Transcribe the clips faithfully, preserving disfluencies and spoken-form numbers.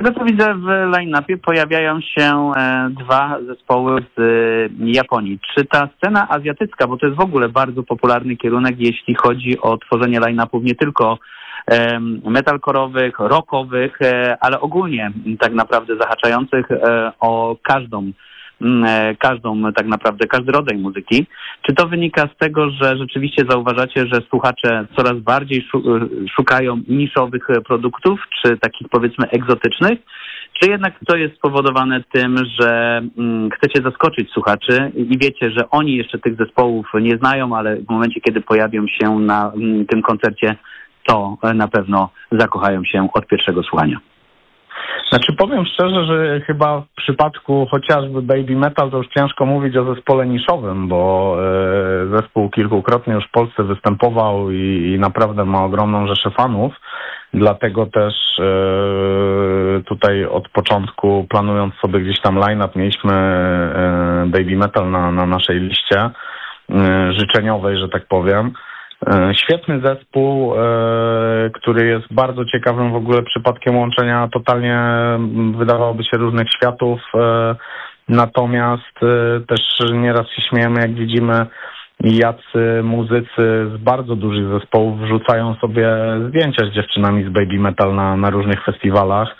tego co widzę w line-upie pojawiają się e, dwa zespoły z e, Japonii. Czy ta scena azjatycka, bo to jest w ogóle bardzo popularny kierunek, jeśli chodzi o tworzenie line-upów nie tylko e, metalkorowych, rockowych, e, ale ogólnie tak naprawdę zahaczających e, o każdą każdą tak naprawdę, każdy rodzaj muzyki. Czy to wynika z tego, że rzeczywiście zauważacie, że słuchacze coraz bardziej szukają niszowych produktów, czy takich powiedzmy egzotycznych, czy jednak to jest spowodowane tym, że chcecie zaskoczyć słuchaczy i wiecie, że oni jeszcze tych zespołów nie znają, ale w momencie, kiedy pojawią się na tym koncercie, to na pewno zakochają się od pierwszego słuchania? Znaczy powiem szczerze, że chyba w przypadku chociażby Baby Metal to już ciężko mówić o zespole niszowym, bo e, zespół kilkukrotnie już w Polsce występował i, i naprawdę ma ogromną rzeszę fanów. Dlatego też e, tutaj od początku, planując sobie gdzieś tam line-up, mieliśmy e, Baby Metal na, na naszej liście e, życzeniowej, że tak powiem. Świetny zespół, który jest bardzo ciekawym w ogóle przypadkiem łączenia totalnie, wydawałoby się, różnych światów. Natomiast też nieraz się śmiejemy, jak widzimy, jacy muzycy z bardzo dużych zespołów wrzucają sobie zdjęcia z dziewczynami z Baby Metal na, na różnych festiwalach.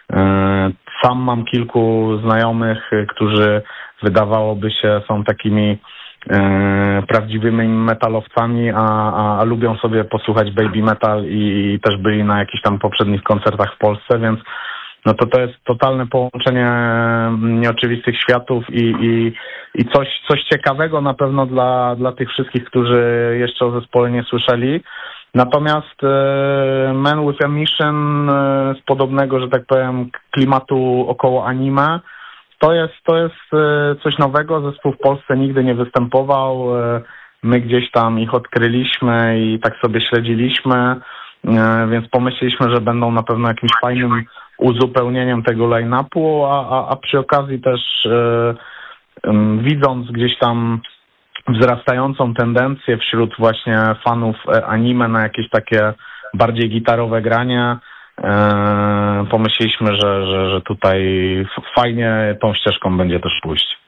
Sam mam kilku znajomych, którzy wydawałoby się są takimi e, prawdziwymi metalowcami, a, a, a lubią sobie posłuchać Baby Metal i, i też byli na jakichś tam poprzednich koncertach w Polsce, więc no to to jest totalne połączenie nieoczywistych światów i, i, i coś, coś ciekawego na pewno dla, dla tych wszystkich, którzy jeszcze o zespole nie słyszeli. Natomiast e, Man with a Mission e, z podobnego, że tak powiem, klimatu około anime, to jest, to jest e, coś nowego. Zespół w Polsce nigdy nie występował. E, my gdzieś tam ich odkryliśmy i tak sobie śledziliśmy, e, więc pomyśleliśmy, że będą na pewno jakimś fajnym uzupełnieniem tego line-upu, a, a, a przy okazji też e, e, widząc gdzieś tam wzrastającą tendencję wśród właśnie fanów anime na jakieś takie bardziej gitarowe granie, e, pomyśleliśmy, że, że, że tutaj fajnie tą ścieżką będzie też pójść.